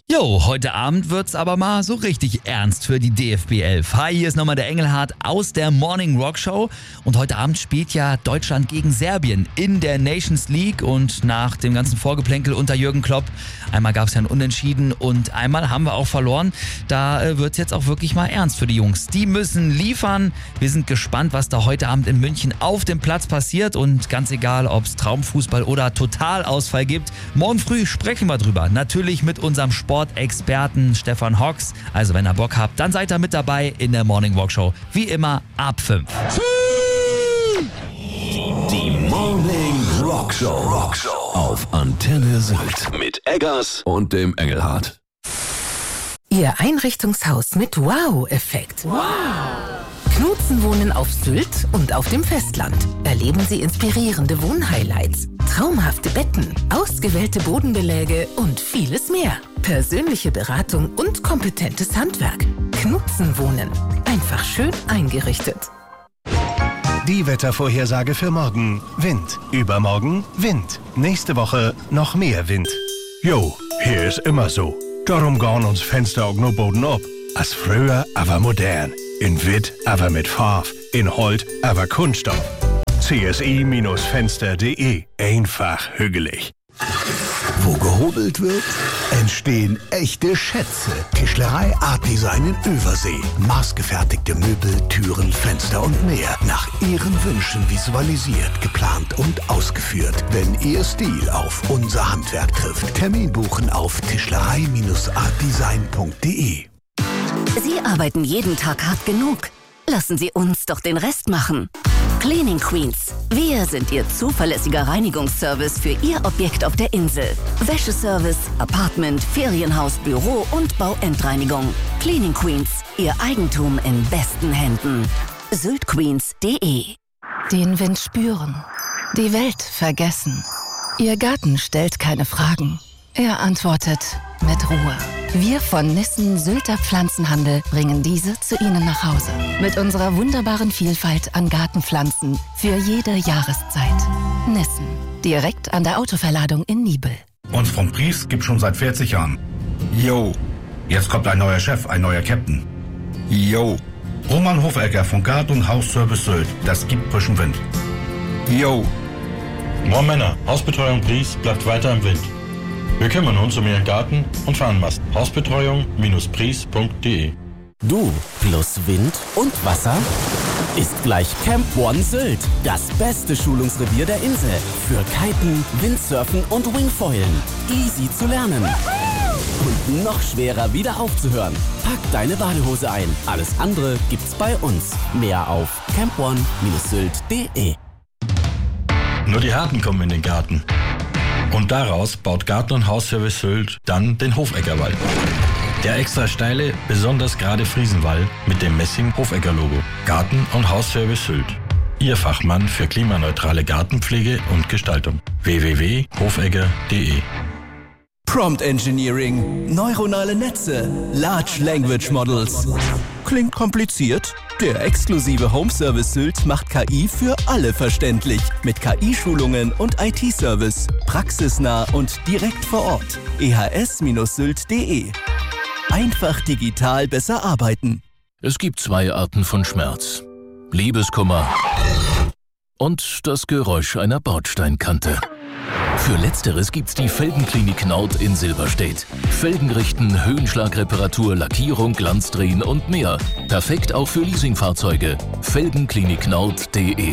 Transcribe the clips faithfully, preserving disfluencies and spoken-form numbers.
Jo, heute Abend wird's aber mal so richtig ernst für die D F B elf. Hi, hier ist nochmal der Engelhardt aus der Morning Rock Show. Und heute Abend spielt ja Deutschland gegen Serbien in der Nations League. Und nach dem ganzen Vorgeplänkel unter Jürgen Klopp, einmal gab's ja ein Unentschieden und einmal haben wir auch verloren. Da äh, wird's jetzt auch wirklich mal ernst für die Jungs. Die müssen liefern. Wir sind gespannt, was da heute Abend in München auf dem Platz passiert. Und ganz egal, ob's Traumfußball oder Totalausfall gibt, morgen früh sprechen wir drüber. Natürlich mit unserem Sport Experten Stefan Hocks. Also wenn ihr Bock habt, dann seid ihr mit dabei in der Morning Walk Show. Wie immer ab fünf. Die Morning Rock Show. Rock Show auf Antenne Sylt mit Eggers und dem Engelhardt. Ihr Einrichtungshaus mit Wow-Effekt. Wow! Knutzen wohnen auf Sylt und auf dem Festland. Erleben Sie inspirierende Wohnhighlights, traumhafte Betten, ausgewählte Bodenbeläge und vieles mehr. Persönliche Beratung und kompetentes Handwerk. Knutzen wohnen. Einfach schön eingerichtet. Die Wettervorhersage für morgen. Wind. Übermorgen Wind. Nächste Woche noch mehr Wind. Jo, hier ist immer so. Darum gehen uns Fenster auch nur Boden ab. Als früher, aber modern. In Witt, aber mit Farbe. In Holt, aber Kunststoff. C S I Fenster punkt de. Einfach hügelig. Wo gehobelt wird, entstehen echte Schätze. Tischlerei Art Design in Übersee. Maßgefertigte Möbel, Türen, Fenster und mehr. Nach Ihren Wünschen visualisiert, geplant und ausgeführt. Wenn Ihr Stil auf unser Handwerk trifft. Termin buchen auf tischlerei art design punkt de. Sie arbeiten jeden Tag hart genug. Lassen Sie uns doch den Rest machen. Cleaning Queens. Wir sind Ihr zuverlässiger Reinigungsservice für Ihr Objekt auf der Insel. Wäscheservice, Apartment, Ferienhaus, Büro und Bauendreinigung. Cleaning Queens. Ihr Eigentum in besten Händen. syltqueens punkt de. Den Wind spüren. Die Welt vergessen. Ihr Garten stellt keine Fragen. Er antwortet mit Ruhe. Wir von Nissen Sylter Pflanzenhandel bringen diese zu Ihnen nach Hause. Mit unserer wunderbaren Vielfalt an Gartenpflanzen für jede Jahreszeit. Nissen. Direkt an der Autoverladung in Niebel. Uns vom Pries gibt schon seit vierzig Jahren. Yo. Jetzt kommt ein neuer Chef, ein neuer Captain. Yo. Roman Hofegger von Garten- und Hausservice Sylt. Das gibt frischen Wind. Yo. Moin Männer, Hausbetreuung Pries bleibt weiter im Wind. Wir kümmern uns um Ihren Garten und Fahnenmast. Hausbetreuung Pries punkt de. Du plus Wind und Wasser ist gleich Camp One Sylt. Das beste Schulungsrevier der Insel. Für Kiten, Windsurfen und Wingfoilen. Easy zu lernen. Und noch schwerer wieder aufzuhören. Pack deine Badehose ein. Alles andere gibt's bei uns. Mehr auf camp one sylt punkt de. Nur die Harten kommen in den Garten. Und daraus baut Garten- und Hausservice Sylt dann den Hofeggerwall. Der extra steile, besonders gerade Friesenwall mit dem Messing-Hofegger-Logo. Garten- und Hausservice Sylt. Ihr Fachmann für klimaneutrale Gartenpflege und Gestaltung. w w w punkt hofegger punkt de. Prompt Engineering, neuronale Netze, Large Language Models. Klingt kompliziert? Der exklusive Home Service Sylt macht K I für alle verständlich. Mit K I-Schulungen und I T-Service. Praxisnah und direkt vor Ort. e h s sylt punkt de. Einfach digital besser arbeiten. Es gibt zwei Arten von Schmerz. Liebeskummer und das Geräusch einer Bordsteinkante. Für Letzteres gibt's die Felgenklinik Nord in Silberstedt. Felgenrichten, Höhenschlagreparatur, Lackierung, Glanzdrehen und mehr. Perfekt auch für Leasingfahrzeuge. felgenklinik nord punkt de.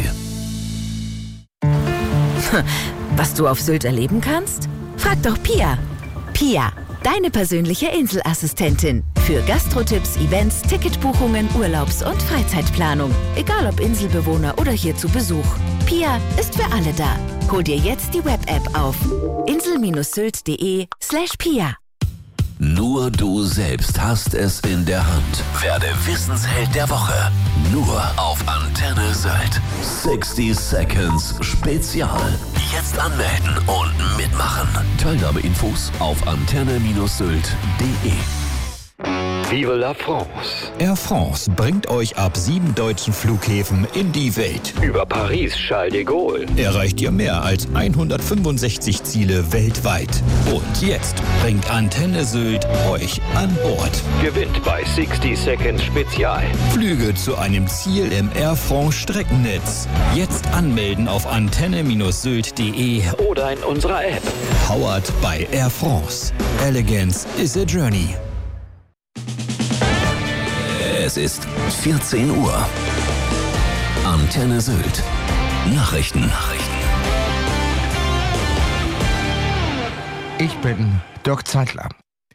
Was du auf Sylt erleben kannst? Frag doch Pia. Pia, deine persönliche Inselassistentin. Für Gastrotipps, Events, Ticketbuchungen, Urlaubs- und Freizeitplanung. Egal ob Inselbewohner oder hier zu Besuch. Pia ist für alle da. Hol dir jetzt die Web-App auf insel sylt punkt de slash pia. Nur du selbst hast es in der Hand. Werde Wissensheld der Woche. Nur auf Antenne Sylt. sechzig Seconds Spezial. Jetzt anmelden und mitmachen. Teilnahmeinfos auf antenne sylt punkt de. Vive la France. Air France bringt euch ab sieben deutschen Flughäfen in die Welt. Über Paris Charles de Gaulle erreicht ihr mehr als hundertfünfundsechzig Ziele weltweit. Und jetzt bringt Antenne Sylt euch an Bord. Gewinnt bei sechzig Seconds Spezial. Flüge zu einem Ziel im Air France Streckennetz. Jetzt anmelden auf antenne Sylt punkt de oder in unserer App. Powered by Air France. Elegance is a journey. Es ist vierzehn Uhr. Antenne Sylt. Nachrichten. Nachrichten. Ich bin Dirk Zeitler.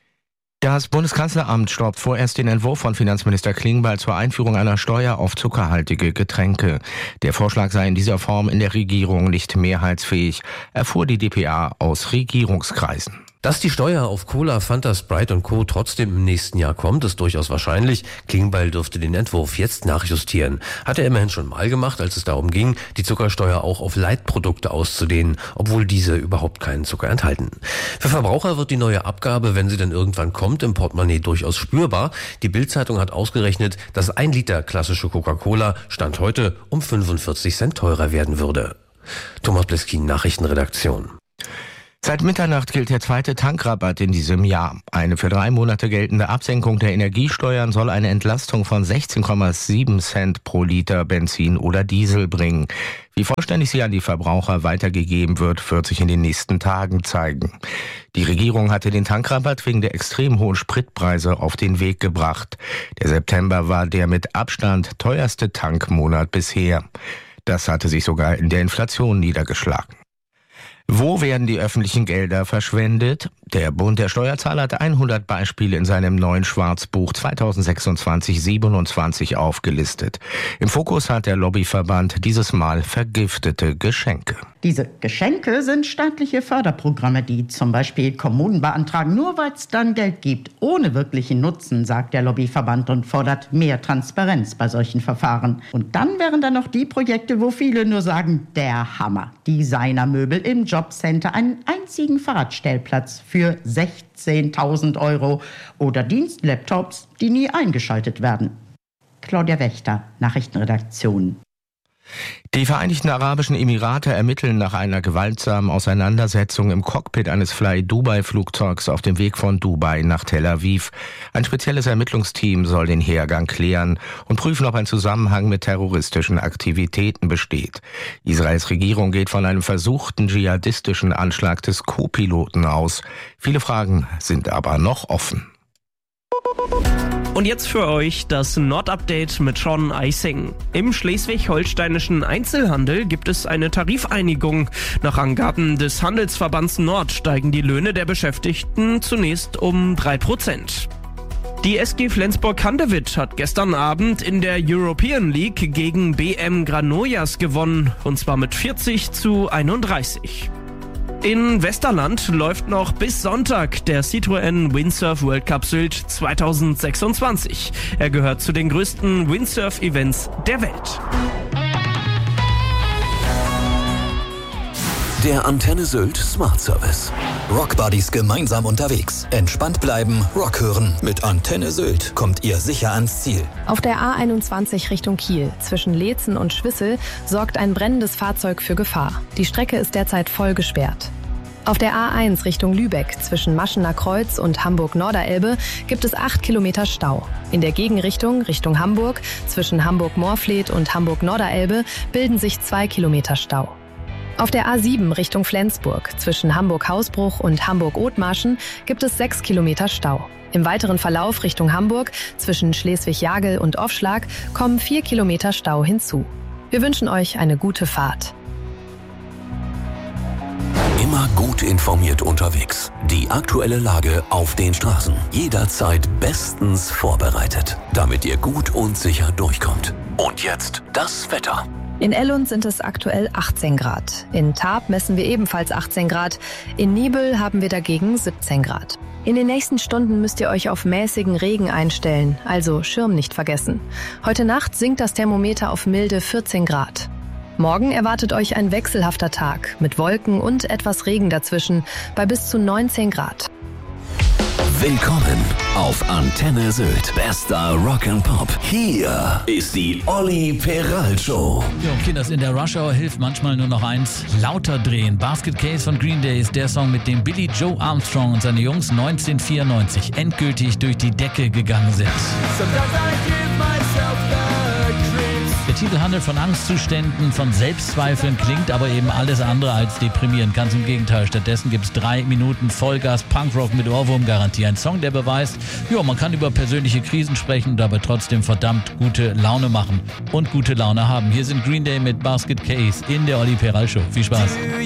Das Bundeskanzleramt stoppt vorerst den Entwurf von Finanzminister Klingbeil zur Einführung einer Steuer auf zuckerhaltige Getränke. Der Vorschlag sei in dieser Form in der Regierung nicht mehrheitsfähig, erfuhr die D P A aus Regierungskreisen. Dass die Steuer auf Cola, Fanta, Sprite und Co. trotzdem im nächsten Jahr kommt, ist durchaus wahrscheinlich. Klingbeil dürfte den Entwurf jetzt nachjustieren. Hat er immerhin schon mal gemacht, als es darum ging, die Zuckersteuer auch auf Leitprodukte auszudehnen, obwohl diese überhaupt keinen Zucker enthalten. Für Verbraucher wird die neue Abgabe, wenn sie dann irgendwann kommt, im Portemonnaie durchaus spürbar. Die Bild-Zeitung hat ausgerechnet, dass ein Liter klassische Coca-Cola Stand heute um fünfundvierzig Cent teurer werden würde. Thomas Bleskin, Nachrichtenredaktion. Seit Mitternacht gilt der zweite Tankrabatt in diesem Jahr. Eine für drei Monate geltende Absenkung der Energiesteuern soll eine Entlastung von sechzehn Komma sieben Cent pro Liter Benzin oder Diesel bringen. Wie vollständig sie an die Verbraucher weitergegeben wird, wird sich in den nächsten Tagen zeigen. Die Regierung hatte den Tankrabatt wegen der extrem hohen Spritpreise auf den Weg gebracht. Der September war der mit Abstand teuerste Tankmonat bisher. Das hatte sich sogar in der Inflation niedergeschlagen. Wo werden die öffentlichen Gelder verschwendet? Der Bund der Steuerzahler hat hundert Beispiele in seinem neuen Schwarzbuch zweitausendsechsundzwanzig siebenundzwanzig aufgelistet. Im Fokus hat der Lobbyverband dieses Mal vergiftete Geschenke. Diese Geschenke sind staatliche Förderprogramme, die zum Beispiel Kommunen beantragen, nur weil es dann Geld gibt, ohne wirklichen Nutzen, sagt der Lobbyverband und fordert mehr Transparenz bei solchen Verfahren. Und dann wären da noch die Projekte, wo viele nur sagen, der Hammer. Designermöbel im Jobcenter, einen einzigen Fahrradstellplatz für sechzehntausend Euro oder Dienstlaptops, die nie eingeschaltet werden. Claudia Wächter, Nachrichtenredaktion. Die Vereinigten Arabischen Emirate ermitteln nach einer gewaltsamen Auseinandersetzung im Cockpit eines Fly-Dubai-Flugzeugs auf dem Weg von Dubai nach Tel Aviv. Ein spezielles Ermittlungsteam soll den Hergang klären und prüfen, ob ein Zusammenhang mit terroristischen Aktivitäten besteht. Israels Regierung geht von einem versuchten dschihadistischen Anschlag des Co-Piloten aus. Viele Fragen sind aber noch offen. Und jetzt für euch das Nord-Update mit Sean Eising. Im schleswig-holsteinischen Einzelhandel gibt es eine Tarifeinigung. Nach Angaben des Handelsverbands Nord steigen die Löhne der Beschäftigten zunächst um drei Prozent. Die S G Flensburg-Handewitt hat gestern Abend in der European League gegen B M Granollers gewonnen, und zwar mit vierzig zu einunddreißig. In Westerland läuft noch bis Sonntag der Citroën Windsurf World Cup Sylt zweitausendsechsundzwanzig. Er gehört zu den größten Windsurf-Events der Welt. Der Antenne Sylt Smart Service. Rockbuddies gemeinsam unterwegs. Entspannt bleiben, Rock hören. Mit Antenne Sylt kommt ihr sicher ans Ziel. Auf der A einundzwanzig Richtung Kiel zwischen Leetzen und Schwissel sorgt ein brennendes Fahrzeug für Gefahr. Die Strecke ist derzeit voll gesperrt. Auf der A eins Richtung Lübeck zwischen Maschener Kreuz und Hamburg-Norderelbe gibt es acht Kilometer Stau. In der Gegenrichtung Richtung Hamburg zwischen Hamburg-Moorfleet und Hamburg-Norderelbe bilden sich zwei Kilometer Stau. Auf der A sieben Richtung Flensburg zwischen Hamburg-Hausbruch und Hamburg-Othmarschen gibt es sechs Kilometer Stau. Im weiteren Verlauf Richtung Hamburg zwischen Schleswig-Jagel und Offschlag kommen vier Kilometer Stau hinzu. Wir wünschen euch eine gute Fahrt. Immer gut informiert unterwegs. Die aktuelle Lage auf den Straßen. Jederzeit bestens vorbereitet, damit ihr gut und sicher durchkommt. Und jetzt das Wetter. In Ellund sind es aktuell achtzehn Grad. In Tarp messen wir ebenfalls achtzehn Grad. In Nibel haben wir dagegen siebzehn Grad. In den nächsten Stunden müsst ihr euch auf mäßigen Regen einstellen, also Schirm nicht vergessen. Heute Nacht sinkt das Thermometer auf milde vierzehn Grad. Morgen erwartet euch ein wechselhafter Tag mit Wolken und etwas Regen dazwischen bei bis zu neunzehn Grad. Willkommen auf Antenne Sylt. Bester Rock and Pop. Hier ist die Olli Peral Show. Jo, Kinders, in der Rush Hour hilft manchmal nur noch eins: lauter drehen. Basket Case von Green Day ist der Song, mit dem Billy Joe Armstrong und seine Jungs neunzehnhundertvierundneunzig endgültig durch die Decke gegangen sind. Der Titel handelt von Angstzuständen, von Selbstzweifeln, klingt aber eben alles andere als deprimierend. Ganz im Gegenteil. Stattdessen gibt es drei Minuten Vollgas Punkrock mit Ohrwurmgarantie. Ein Song, der beweist, ja, man kann über persönliche Krisen sprechen und dabei trotzdem verdammt gute Laune machen und gute Laune haben. Hier sind Green Day mit Basket Case in der Olli Peral Show. Viel Spaß.